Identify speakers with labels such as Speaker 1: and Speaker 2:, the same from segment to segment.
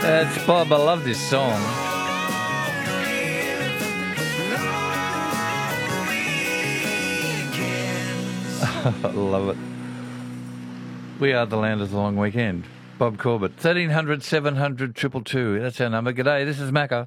Speaker 1: It's Bob. I love this song. I love it. We are the land of the long weekend. Bob Corbett, 1300 700 222. That's our number. G'day, this is Macca.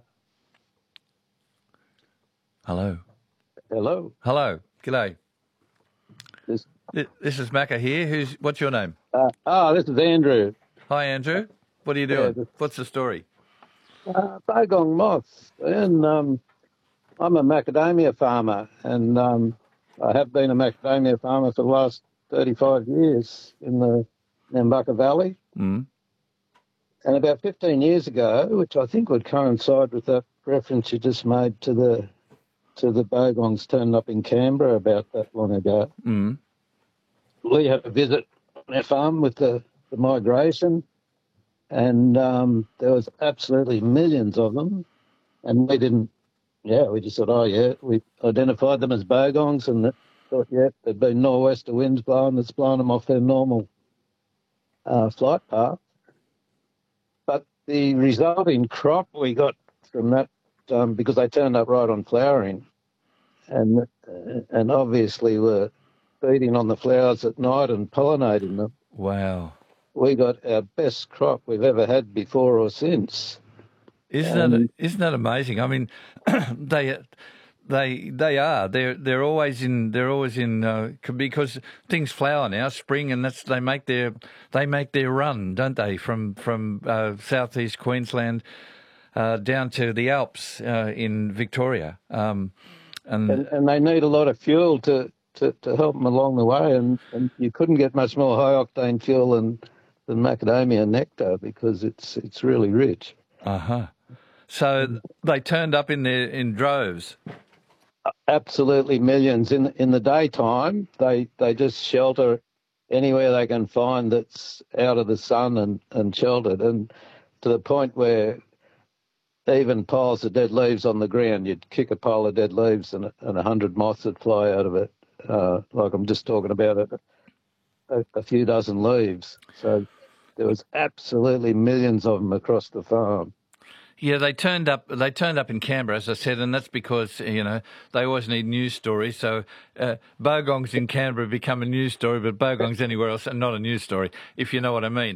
Speaker 1: Hello.
Speaker 2: Hello.
Speaker 1: Hello. G'day.
Speaker 2: This
Speaker 1: is Macca here. What's your name?
Speaker 2: this is Andrew.
Speaker 1: Hi, Andrew. What are you doing? What's the story?
Speaker 2: Bogong moths. And I'm a macadamia farmer, and I have been a macadamia farmer for the last 35 years in the Nambucca Valley.
Speaker 1: Mm.
Speaker 2: And about 15 years ago, which I think would coincide with that reference you just made to the bogongs turning up in Canberra about that long ago, we had a visit on our farm with the migration, and there was absolutely millions of them, and we just thought, we identified them as bogongs and thought, there'd been nor'wester winds blowing that's blown them off their normal flight path. But the resulting crop we got from that, because they turned up right on flowering, and obviously were feeding on the flowers at night and pollinating them.
Speaker 1: Wow.
Speaker 2: We got our best crop we've ever had before or since.
Speaker 1: Isn't that amazing? I mean, they are. They're always in because things flower now, spring, and they make their run, don't they? From southeast Queensland down to the Alps in Victoria, and
Speaker 2: they need a lot of fuel to help them along the way, and you couldn't get much more high octane fuel than macadamia nectar because it's really rich.
Speaker 1: So they turned up in droves.
Speaker 2: Absolutely millions. In the daytime, they just shelter anywhere they can find that's out of the sun and sheltered, and to the point where even piles of dead leaves on the ground, you'd kick a pile of dead leaves and 100 moths would fly out of it. Like I'm just talking about a few dozen leaves. So there was absolutely millions of them across the farm.
Speaker 1: Yeah, they turned up in Canberra, as I said, and that's because, they always need news stories. So bogongs in Canberra become a news story, but bogongs anywhere else are not a news story, if you know what I mean.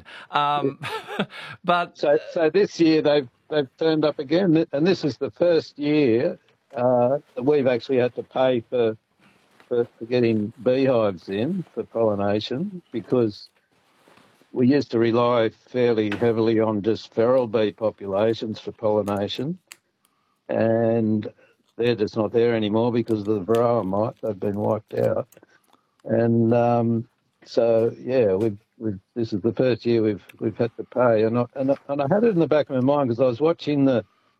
Speaker 1: But
Speaker 2: so this year they've turned up again, and this is the first year that we've actually had to pay for getting beehives in for pollination, because we used to rely fairly heavily on just feral bee populations for pollination, and they're just not there anymore because of the varroa mite. They've been wiped out, and this is the first year we've had to pay, and I had it in the back of my mind because I was watching the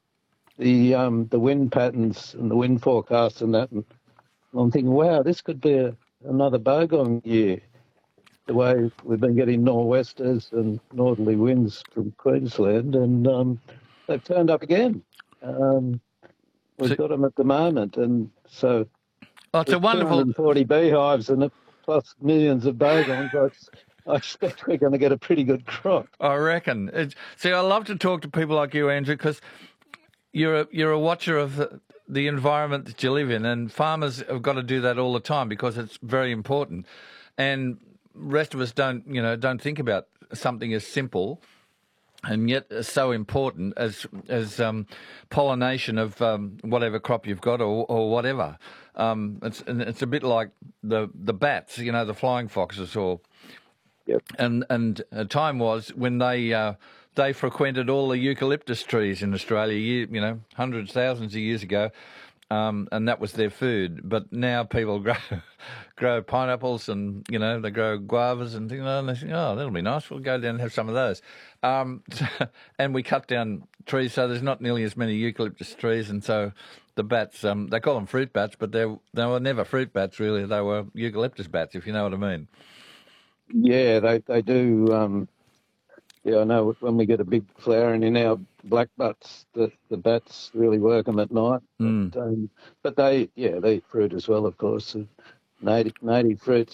Speaker 2: wind patterns and the wind forecast and that, and I'm thinking, wow, this could be another bogong year. The way we've been getting nor'westers and northerly winds from Queensland, and they've turned up again. We've got them at the moment, and so
Speaker 1: it's a wonderful
Speaker 2: 240 beehives and plus millions of bogongs. I expect we're going to get a pretty good crop.
Speaker 1: I reckon. See, I love to talk to people like you, Andrew, because you're a watcher of the environment that you live in, and farmers have got to do that all the time because it's very important. And rest of us don't think about something as simple and yet so important as pollination of whatever crop you've got or whatever. It's a bit like the bats, the flying foxes, or and time was when they frequented all the eucalyptus trees in Australia, hundreds, thousands of years ago. And that was their food. But now people grow pineapples and, they grow guavas and things, and they think, oh, that'll be nice. We'll go down and have some of those. And we cut down trees, so there's not nearly as many eucalyptus trees. And so the bats, they call them fruit bats, but they were never fruit bats, really. They were eucalyptus bats, if you know what I mean.
Speaker 2: Yeah, they do. I know when we get a big flowering in our black butts, the bats really work them at night. But they eat fruit as well, of course. Native fruits.